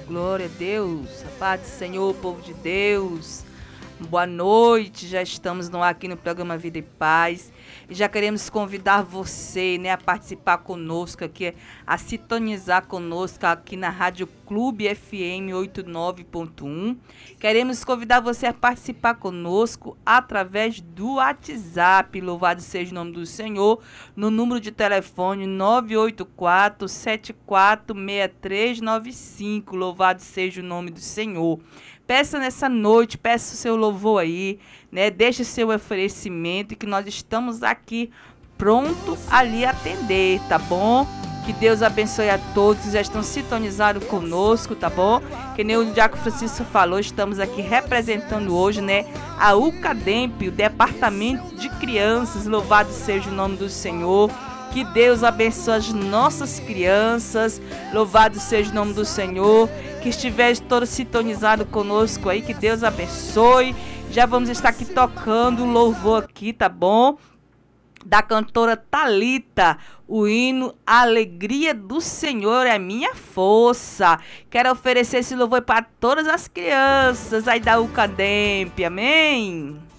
Glória a Deus. A paz do Senhor, povo de Deus. Boa noite, já estamos aqui no programa Vida e Paz e já queremos convidar você, a participar conosco aqui, a sintonizar conosco aqui na Rádio Clube FM 89.1. Queremos convidar você a participar conosco através do WhatsApp, louvado seja o nome do Senhor, no número de telefone 984-746395, louvado seja o nome do Senhor. Peça nessa noite, peça o seu louvor aí, Deixe seu oferecimento, que nós estamos aqui pronto a lhe atender, tá bom? Que Deus abençoe a todos que já estão sintonizados conosco, tá bom? Que nem o Diácono Francisco falou, estamos aqui representando hoje, a UCADEMP, o Departamento de Crianças, louvado seja o nome do Senhor. Que Deus abençoe as nossas crianças, louvado seja o nome do Senhor, que estiver todo sintonizado conosco aí, que Deus abençoe. Já vamos estar aqui tocando o louvor aqui, tá bom? Da cantora Thalita, o hino Alegria do Senhor é minha força. Quero oferecer esse louvor para todas as crianças aí da UCADEMP, amém?